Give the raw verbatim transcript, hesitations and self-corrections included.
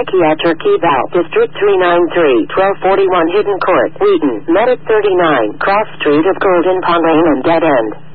Turkey at Turkey Val, District three ninety-three, twelve forty-one Hidden Court, Wheaton, Medic thirty-nine, Cross Street of Golden Pond Lane and Dead End.